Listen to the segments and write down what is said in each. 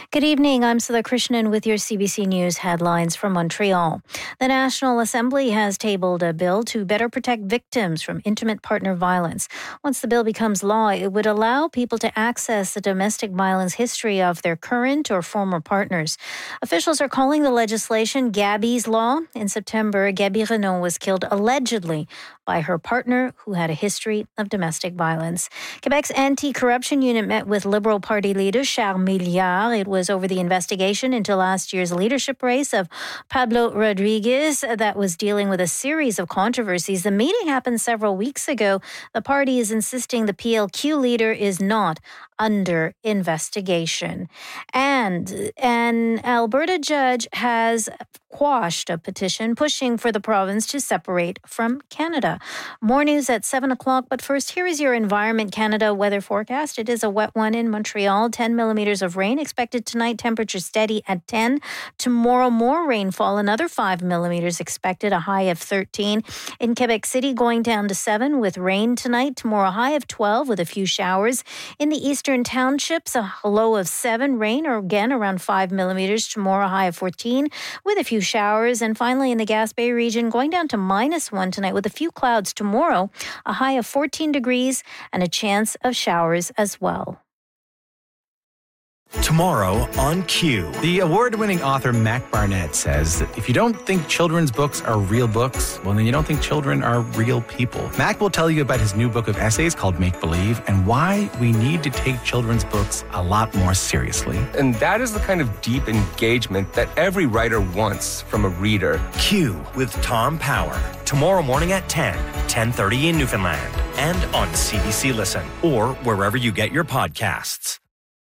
Good evening. I'm Sudha Krishnan with your CBC News headlines from Montreal. The National Assembly has tabled a bill to better protect victims from intimate partner violence. Once the bill becomes law, it would allow people to access the domestic violence history of their current or former partners. Officials are calling the legislation Gabby's Law. In September, Gabby Renault was killed allegedly by her partner who had a history of domestic violence. Quebec's anti-corruption unit met with Liberal Party leader Charles Milliard. It was over the investigation into last year's leadership race of Pablo Rodriguez that was dealing with a series of controversies. The meeting happened several weeks ago. The party is insisting the PLQ leader is not under investigation. And an Alberta judge has quashed a petition pushing for the province to separate from Canada. More news at 7 o'clock, but first, here is your Environment Canada weather forecast. It is a wet one in Montreal, 10 millimeters of rain expected tonight, temperature steady at 10. Tomorrow, more rainfall, another 5 millimeters expected, a high of 13. In Quebec City, going down to 7 with rain tonight. Tomorrow, high of 12 with a few showers. In the eastern townships, a low of 7, rain or again around 5 millimeters. Tomorrow, high of 14 with a few showers. And finally, in the Gaspé region, going down to -1 tonight with a few clouds. Tomorrow, a high of 14 degrees and a chance of showers as well. Tomorrow on Q. The award-winning author Mac Barnett says that if you don't think children's books are real books, well, then you don't think children are real people. Mac will tell you about his new book of essays called Make Believe and why we need to take children's books a lot more seriously. And that is the kind of deep engagement that every writer wants from a reader. Q with Tom Power. Tomorrow morning at 10, 10:30 in Newfoundland. And on CBC Listen or wherever you get your podcasts.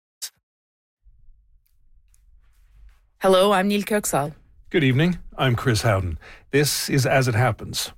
Hello, I'm Neil Kirksall. Good evening. I'm Chris Howden. This is As It Happens.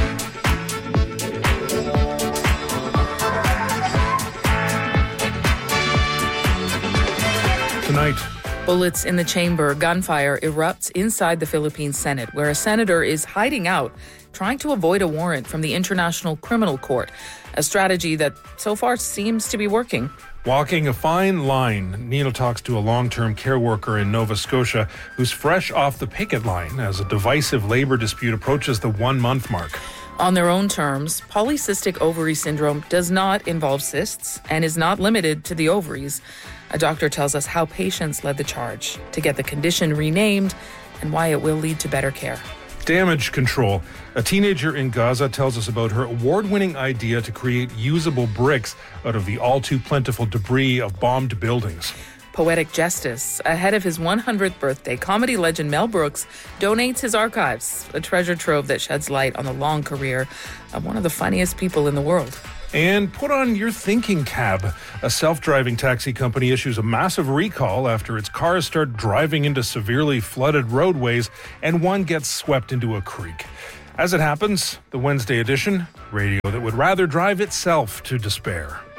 Tonight, Bullets in the chamber, gunfire erupts inside the Philippine Senate, where a senator is hiding out, trying to avoid a warrant from the International Criminal Court, a strategy that so far seems to be working. walking a fine line, Neil talks to a long-term care worker in Nova Scotia who's fresh off the picket line as a divisive labor dispute approaches the 1-month mark. On their own terms, polycystic ovary syndrome does not involve cysts and is not limited to the ovaries. A doctor tells us how patients led the charge to get the condition renamed and why it will lead to better care. Damage control. A teenager in Gaza tells us about her award-winning idea to create usable bricks out of the all-too-plentiful debris of bombed buildings. Poetic justice. Ahead of his 100th birthday, comedy legend Mel Brooks donates his archives, a treasure trove that sheds light on the long career of one of the funniest people in the world. And put on your thinking cab. A self-driving taxi company issues a massive recall after its cars start driving into severely flooded roadways and one gets swept into a creek. As it happens, the Wednesday edition, radio that would rather drive itself to despair.